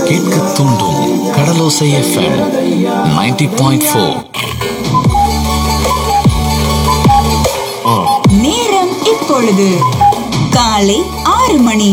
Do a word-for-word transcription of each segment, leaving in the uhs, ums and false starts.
கேட்க தூண்டும் கடலோசை FM ninety point four. நேரம் இப்பொழுது காலை ஆறு மணி.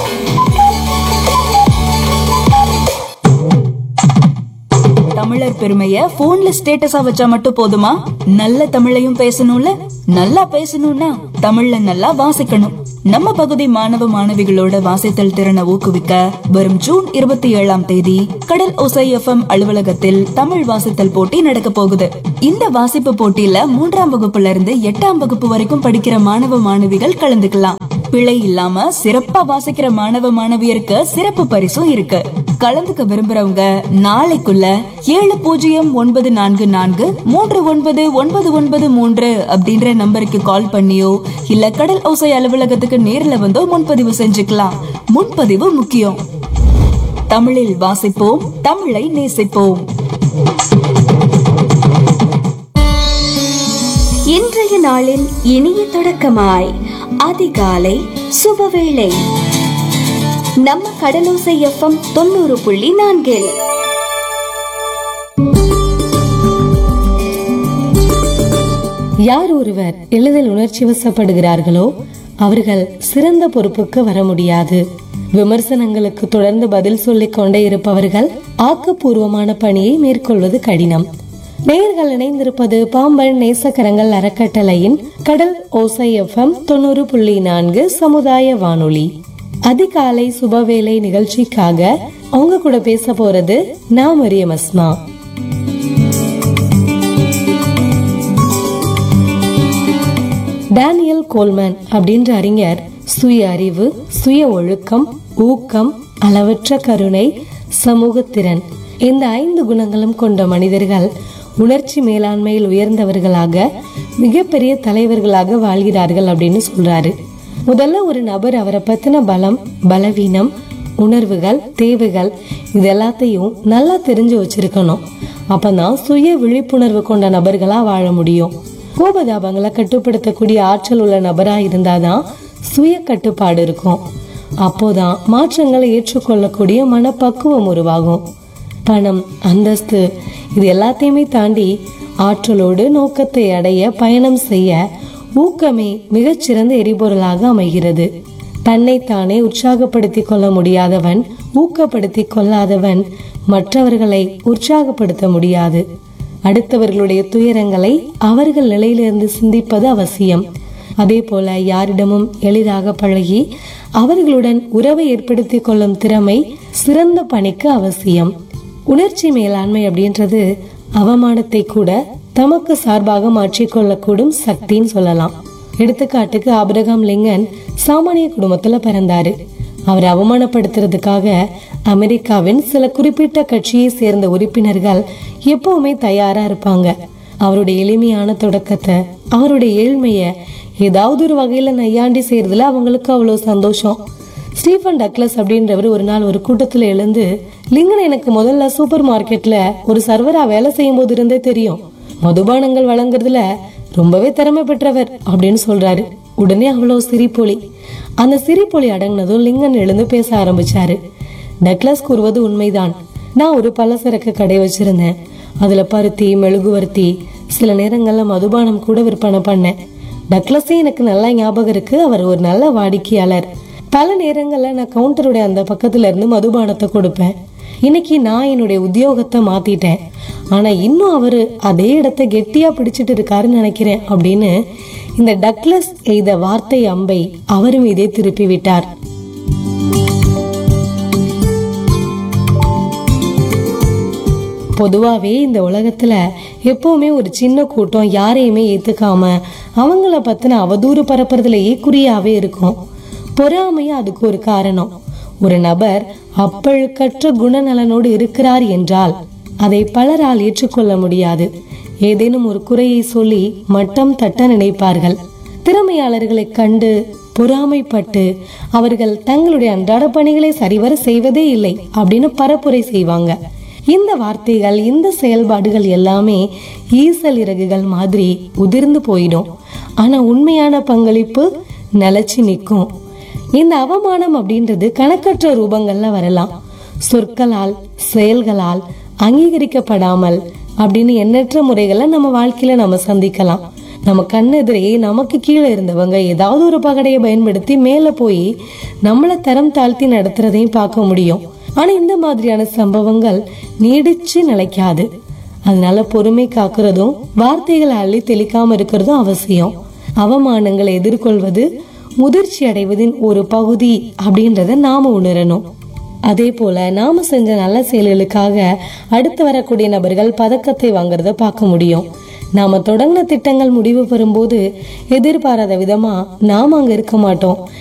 தமிழர் பெருமைய போன்ல ஸ்டேட்டஸா வச்சா மட்டும் போதுமா? நல்ல தமிழையும் பேசணும்ல. நல்லா பேசணும்னா தமிழ்ல நல்லா வாசிக்கணும். நம்ம பகுதி மாணவ மாணவிகளோட வாசித்தல் திறனை ஊக்குவிக்க வரும் ஜூன் இருபத்தி ஏழாம் தேதி கடல் ஓசை எஃப்எம் அலுவலகத்தில் தமிழ் வாசித்தல் போட்டி நடக்க போகுது. இந்த வாசிப்பு போட்டியில மூன்றாம் வகுப்புல இருந்து எட்டாம் வகுப்பு வரைக்கும் படிக்கிற மாணவ மாணவிகள் கலந்துக்கலாம். பிழை இல்லாம சிறப்பா வாசிக்கிற மாணவ மாணவியருக்கு சிறப்பு பரிசும் இருக்கு. கலந்துக்க விரும்புறவங்க நாளைக்குள்ள ஏழு பூஜ்ஜியம் ஒன்பது நான்கு நான்கு மூன்று ஒன்பது ஒன்பது ஒன்பது மூன்று அப்படின்ற நம்பருக்கு கால் பண்ணியோ இல்ல கடல் ஓசை அலுவலகத்துக்கு நேர்ல வந்தோ முன்பதிவு செஞ்சுக்கலாம். முன்பதிவு முக்கியம். தமிழில் வாசிப்போம், தமிழை நேசிப்போம். இன்றைய நாளின் இனிய தொடக்கமாய் அதிகாலை சுபவேளை நம்ம கடலோசை எஃப்எம் தொண்ணூறு புள்ளி நான்கில். யார் ஒருவர் எளிதில் உணர்ச்சி வசப்படுகிறார்களோ அவர்கள் சிறந்த பொறுப்புக்கு வர முடியாது. விமர்சனங்களுக்கு தொடர்ந்து பதில் சொல்லிக் கொண்டே இருப்பவர்கள் ஆக்கப்பூர்வமான பணியை மேற்கொள்வது கடினம். நேயர்கள் இணைந்திருப்பது பாம்பன் நேசக்கரங்கள் அறக்கட்டளையின் கடல் ஓசை எஃப்எம் தொண்ணூறு புள்ளி நான்கு சமுதாய வானொலி. அதிகாலை சுபவேளை நிகழ்ச்சிக்காக அவங்க கூட பேச போறது நான் மரியம் அஸ்மா. டேனியல் கோல்மன் அப்படின்ற அறிஞர் சுய அறிவு, சுய ஒழுக்கம், ஊக்கம், அளவற்ற கருணை, சமூகத்திறன் இந்த ஐந்து குணங்களும் கொண்ட மனிதர்கள் உணர்ச்சி மேலாண்மையில் உயர்ந்தவர்களாக மிகப்பெரிய தலைவர்களாக வாழ்கிறார்கள் அப்படின்னு சொல்றாரு. முதல்ல ஒரு நபர் அவரை பத்தின பலம், பலவீனம், உணர்வுகள், தேவைகள் இது எல்லாத்தையும் நல்லா தெரிஞ்சு வச்சிருக்கணும். அப்பதான் சுய விழிப்புணர்வு கொண்ட நபர்களா வாழ முடியும். கோபதாபங்களை கட்டுப்படுத்தக்கூடிய ஆற்றல் உள்ள நபரா இருந்தாதான் சுய கட்டுப்பாடு இருக்கும். அப்போதான் மாற்றங்களை ஏற்றுக்கொள்ளக்கூடிய மனப்பக்குவம் உருவாகும். பணம், அந்தஸ்து இது எல்லாத்தையுமே தாண்டி ஆற்றலோடு நோக்கத்தை அடைய பயணம் செய்ய ஊக்கமே மிகச்சிறந்த எரிபொருளாக அமைகிறது. தன்னைத்தானே உற்சாகப்படுத்தி கொள்ள முடியாதவன், ஊக்கப்படுத்தி கொள்ளாதவன் மற்றவர்களை உற்சாகப்படுத்த முடியாது. அடுத்தவர்களுடைய துயரங்களை அவர்கள் நிலையிலிருந்து சிந்திப்பது அவசியம். அதே போல யாரிடமும் எளிதாக பழகி அவர்களுடன் உறவை ஏற்படுத்திக் கொள்ளும் திறமை சிறந்த பணிக்கு அவசியம். உணர்ச்சி மேலாண்மை அப்படின்றது அவமானத்தை கூட தமக்கு சார்பாக மாற்றிக்கொள்ளக்கூடும் சக்தின்னு சொல்லலாம். எடுத்துக்காட்டுக்கு ஆபிரகாம் லிங்கன் சாமானிய குடும்பத்துல பிறந்தாரு. அவர் அவமானப்படுத்துறதுக்காக அமெரிக்காவின் சில குறிப்பிட்ட கட்சியை சேர்ந்த உறுப்பினர்கள் எப்பவுமே தயாரா இருப்பாங்க. அவருடைய எளிமையான தொடக்கத்தை, அவருடைய ஏழ்மைய ஏதாவது ஒரு வகையில நையாண்டி செய்யறதுல அவங்களுக்கு அவ்வளவு சந்தோஷம். ஸ்டீஃபன் டக்ளஸ் அப்படின்றவர் ஒரு நாள் ஒரு கூட்டத்துல எழுந்து, லிங்கன் எனக்கு முதல்ல சூப்பர் மார்க்கெட்ல ஒரு சர்வரா வேலை செய்யும் போது இருந்தே தெரியும். மதுபானங்கள் வழங்குறதுல ரொம்பவே திறமை பெற்றவர் அப்படின்னு சொல்றாரு. உடனே அவ்வளவு சிரிப்பொலி. அந்த சிரிப்பொலி அடங்கினதும் லிங்கன் எழுந்து பேச ஆரம்பிச்சாரு. டக்ளஸ் கூறுவது உண்மைதான். நான் ஒரு பலசரக்கு கடை வச்சிருந்தேன். அதுல பருத்தி, மெழுகுவர்த்தி, சில நேரங்கள்ல மதுபானம் கூட விற்பனை பண்ணேன். டக்ளஸே எனக்கு நல்லா ஞாபகம் இருக்கு. அவர் ஒரு நல்ல வாடிக்கையாளர். பல நேரங்கள்ல நான் கவுண்டருடைய அந்த பக்கத்துல இருந்து மதுபானத்தை கொடுப்பேன். இன்னைக்கு நான் என்னுடைய உத்தியோகத்தை மாத்திட்டேன். ஆனா இன்னும் அவரு அதே இடத்தை கெட்டியா பிடிச்சிட்டு இருக்காருன்னு நினைக்கிறேன் அப்படின்னு இந்த டக்ளஸ் எய்த வார்த்தை அம்பை அவர் மீதே திருப்பி விட்டார். பொதுவாவே இந்த உலகத்துல எப்பவுமே ஒரு சின்ன கூட்டம் யாரையுமே ஏத்துக்காம அவங்கள பத்தின அவதூறு பரப்புறதுலயே குறியாவே இருக்கும். பொறாமையா அதுக்கு ஒரு காரணம். ஒரு நபர் அப்பழுக்கற்ற குணநலனோடு இருக்கிறார் என்றால் அதை பலரால் ஏற்றுக்கொள்ள முடியாது. ஏதேனும் ஒரு குறையை சொல்லி மட்டம் தட்ட நினைப்பார்கள். திறமையாளர்களை கண்டு பொறாமைப்பட்டு அவர்கள் தங்களுடைய அன்றாட பணிகளை சரிவர செய்வதே இல்லை அப்படின்னு பரப்புரை செய்வாங்க. இந்த வார்த்தைகள், இந்த செயல்பாடுகள் எல்லாமே ஈசல் இறகுகள் மாதிரி உதிர்ந்து போயிடும். ஆனா உண்மையான பங்களிப்பு நிலைச்சு நிற்கும். இந்த அவமானம் அப்படின்றது கணக்கற்ற ரூபங்கள்ல வரலாம். சொற்களால் செயல்களால் அங்கீகரிக்கப்படாமல் அப்படின்னு எண்ணற்ற முறைகளை நம்ம வாழ்க்கையில நம்ம சந்திக்கலாம். நம்ம கண்ணெதிரே நமக்கு கீழே இருந்தவங்க ஏதாவது ஒரு பகடையை பயன்படுத்தி மேல போய் நம்மளை தரம் தாழ்த்தி நடத்துறதையும் பார்க்க முடியும். ஆனா இந்த மாதிரியான சம்பவங்கள் நீடிச்சு நிலைக்காது. அதனால பொறுமை காக்குறதும் வார்த்தைகளை அள்ளி தெளிக்காம இருக்கிறதும் அவசியம். அவமானங்களை எதிர்கொள்வது முதிர்ச்சி அடைவதின் ஒரு பகுதி அப்படின்றத நாம உணரணும். அதே போல நாம செஞ்ச நல்ல செயல்களுக்காக அடுத்து வரக்கூடிய நபர்கள் பதக்கத்தை வாங்குறத பார்க்க முடியும். நாம தொடங்கின திட்டங்கள் முடிவு பெறும்போது எதிர்பாராத விதமா நாம அங்க இருக்க மாட்டோம்.